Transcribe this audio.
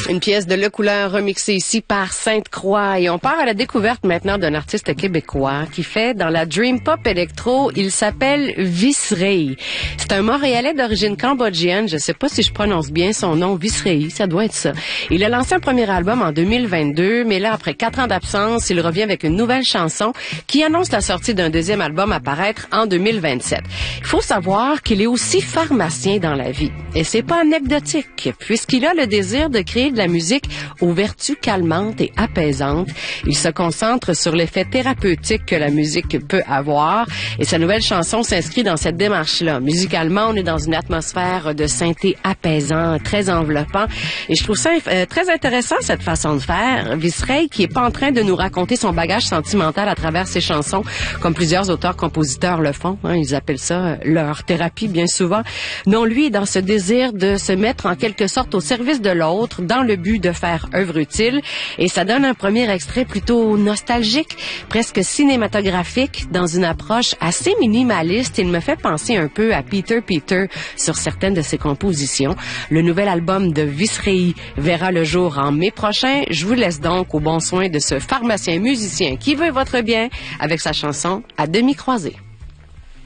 Une pièce de Le Couleur remixée ici par Sainte-Croix. Et on part à la découverte maintenant d'un artiste québécois qui fait dans la dream pop électro. Il s'appelle Visrei. C'est un Montréalais d'origine cambodgienne. Je sais pas si je prononce bien son nom. Visrei, ça doit être ça. Il a lancé un premier album en 2022, mais là, après 4 ans d'absence, il revient avec une nouvelle chanson qui annonce la sortie d'un deuxième album à paraître en 2027. Il faut savoir qu'il est aussi pharmacien dans la vie. Et c'est pas anecdotique, puisqu'il a le désir de créer de la musique aux vertus calmantes et apaisantes. Il se concentre sur l'effet thérapeutique que la musique peut avoir et sa nouvelle chanson s'inscrit dans cette démarche-là. Musicalement, on est dans une atmosphère de synthé apaisant, très enveloppant et je trouve ça très intéressant cette façon de faire. Visrei qui est pas en train de nous raconter son bagage sentimental à travers ses chansons comme plusieurs auteurs-compositeurs le font. Ils appellent ça leur thérapie bien souvent. Non, lui est dans ce désir de se mettre en quelque sorte au service de l'autre dans le but de faire œuvre utile. Et ça donne un premier extrait plutôt nostalgique, presque cinématographique, dans une approche assez minimaliste. Il me fait penser un peu à Peter sur certaines de ses compositions. Le nouvel album de Visrei verra le jour en mai prochain. Je vous laisse donc au bon soin de ce pharmacien musicien qui veut votre bien avec sa chanson À demi croisée.